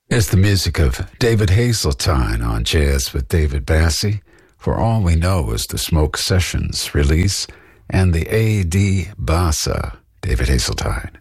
It's the music of David Hazeltine on Jazz with David Bassie. For All We Know is the Smoke Sessions release and the A.D. Bassa, David Hazeltine.